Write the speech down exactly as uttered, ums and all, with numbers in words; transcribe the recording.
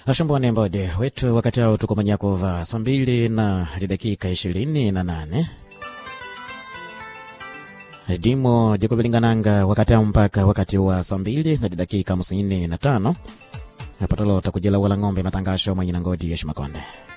Ashambone mbode wetu wakati hao tuko manyakova saa mbili na dakika ishirini na nane. Dimo diko bilingananga wakati hao mpaka wakati wa saa mbili na dakika hamsini na tano. Hapa tolo takujela wala ngombe matangasho manyina ngodi ya Shimakonde.